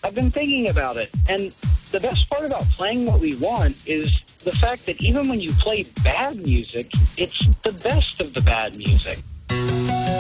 I've been thinking about it, and the best part about playing what we want is the fact that even when you play bad music, it's the best of the bad music.